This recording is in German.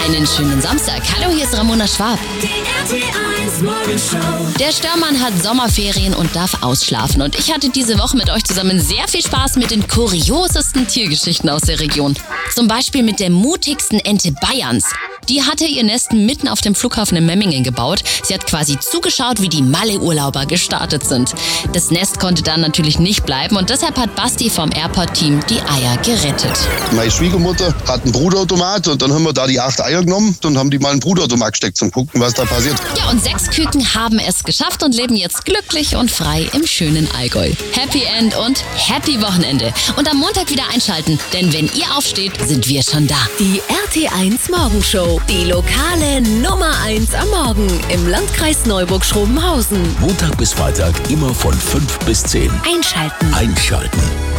Einen schönen Samstag. Hallo, hier ist Ramona Schwab. Die RT1 Morgenshow. Der Störmann hat Sommerferien und darf ausschlafen. Und ich hatte diese Woche mit euch zusammen sehr viel Spaß mit den kuriosesten Tiergeschichten aus der Region. Zum Beispiel mit der mutigsten Ente Bayerns. Die hatte ihr Nest mitten auf dem Flughafen in Memmingen gebaut. Sie hat quasi zugeschaut, wie die Malle-Urlauber gestartet sind. Das Nest konnte dann natürlich nicht bleiben und deshalb hat Basti vom Airport-Team die Eier gerettet. Meine Schwiegermutter hat einen Brutautomat und dann haben wir da die 8 Eier genommen und haben die mal in den Brutautomat gesteckt zum gucken, was da passiert. Ja, und 6 Küken haben es geschafft und leben jetzt glücklich und frei im schönen Allgäu. Happy End und Happy Wochenende. Und am Montag wieder einschalten, denn wenn ihr aufsteht, sind wir schon da. Die RT1 Morgenshow. Die lokale Nummer 1 am Morgen im Landkreis Neuburg-Schrobenhausen. Montag bis Freitag immer von 5 bis 10. Einschalten.